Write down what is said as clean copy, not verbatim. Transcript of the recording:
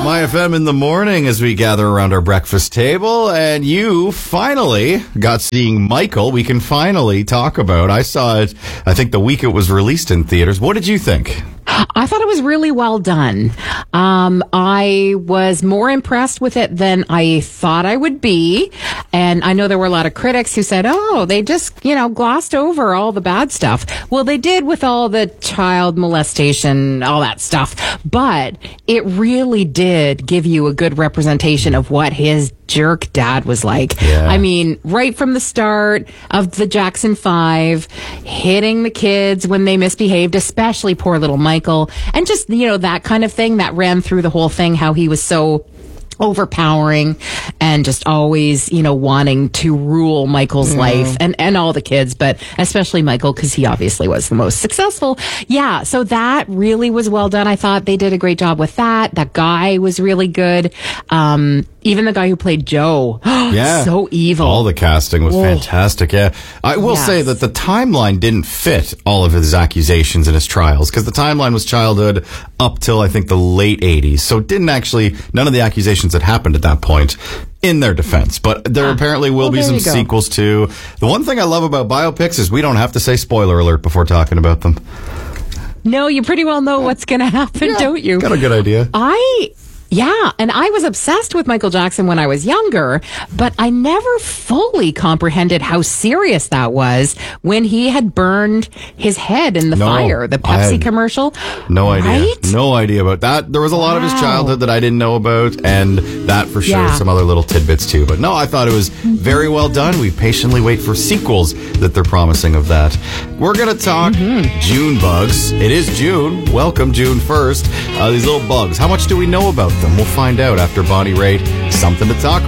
My FM in the morning as we gather around our breakfast table, and you finally got seeing Michael. We can finally talk about. I saw it, I think the week it was released in theaters. What did you think? I thought it was really well done. I was more impressed with it than I thought I would be. And I know there were a lot of critics who said, oh, they just, glossed over all the bad stuff. Well, they did with all the child molestation, all that stuff. But it really did give you a good representation of what his jerk dad was like. Yeah. I mean, right from the start of the Jackson 5, hitting the kids when they misbehaved, especially poor little Michael, and just, that kind of thing that ran through the whole thing, how he was so overpowering and just always, wanting to rule Michael's life and all the kids, but especially Michael, because he obviously was the most successful. Yeah, so that really was well done. I thought they did a great job with that. That guy was really good. Even the guy who played Joe. Yeah. So evil. All the casting was fantastic. Yeah. I will say that the timeline didn't fit all of his accusations in his trials, because the timeline was childhood up till I think the late 80s. So it didn't actually, none of the accusations that happened at that point in their defense. But there apparently will be some sequels too. The one thing I love about biopics is we don't have to say spoiler alert before talking about them. No, you pretty well know what's going to happen, don't you? Got a good idea. Yeah, and I was obsessed with Michael Jackson when I was younger, but I never fully comprehended how serious that was when he had burned his head in the fire, the Pepsi commercial. No idea. Right? No idea about that. There was a lot of his childhood that I didn't know about, and that for sure, some other little tidbits too. But no, I thought it was very well done. We patiently wait for sequels that they're promising of that. We're going to talk June bugs. It is June. Welcome, June 1st. These little bugs. How much do we know about them? We'll find out after Bonnie Raitt. Something to talk about.